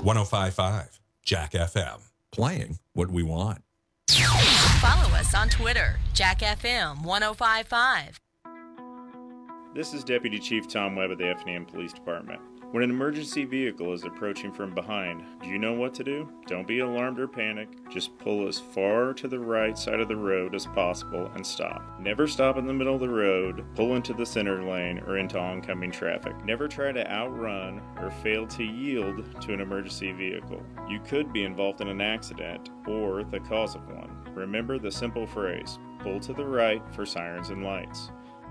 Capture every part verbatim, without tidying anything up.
one oh five point five Jack F M. Playing what we want. Follow us on Twitter, Jack F M one oh five point five. This is Deputy Chief Tom Webb of the Effingham Police Department. When an emergency vehicle is approaching from behind, do you know what to do? Don't be alarmed or panic. Just pull as far to the right side of the road as possible and stop. Never stop in the middle of the road, pull into the center lane, or into oncoming traffic. Never try to outrun or fail to yield to an emergency vehicle. You could be involved in an accident or the cause of one. Remember the simple phrase, pull to the right for sirens and lights.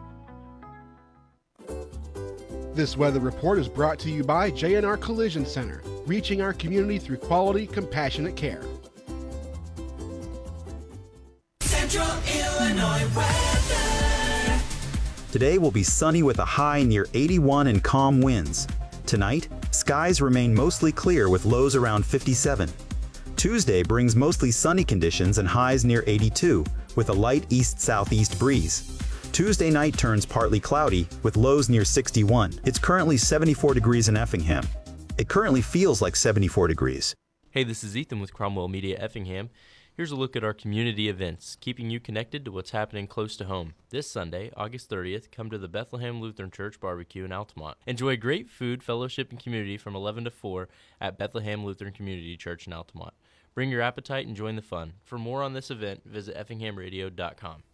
This weather report is brought to you by J and R Collision Center, reaching our community through quality, compassionate care. Central Illinois weather. Today will be sunny with a high near eighty-one and calm winds. Tonight, skies remain mostly clear with lows around fifty-seven. Tuesday brings mostly sunny conditions and highs near eighty-two, with a light east-southeast breeze. Tuesday night turns partly cloudy, with lows near sixty-one. It's currently seventy-four degrees in Effingham. It currently feels like seventy-four degrees. Hey, this is Ethan with Cromwell Media Effingham. Here's a look at our community events, keeping you connected to what's happening close to home. This Sunday, August thirtieth, come to the Bethlehem Lutheran Church Barbecue in Altamont. Enjoy great food, fellowship, and community from eleven to four at Bethlehem Lutheran Community Church in Altamont. Bring your appetite and join the fun. For more on this event, visit effingham radio dot com.